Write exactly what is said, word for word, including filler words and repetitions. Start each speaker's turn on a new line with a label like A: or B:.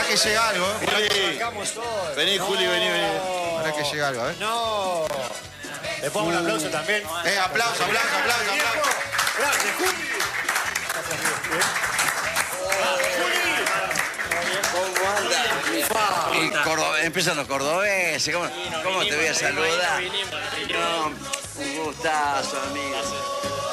A: que llega algo, ¿eh?
B: Juli. Vení, Juli, vení, vení.
A: Pará que llega algo, ¿eh?
C: No. Le pongo un aplauso también.
A: Eh, aplauso, aplauso, aplauso, aplauso.
C: Gracias, Juli.
D: Y Córdoba, empiezan los cordobeses, ¿cómo, cómo te voy a saludar? No, un gustazo, amigo.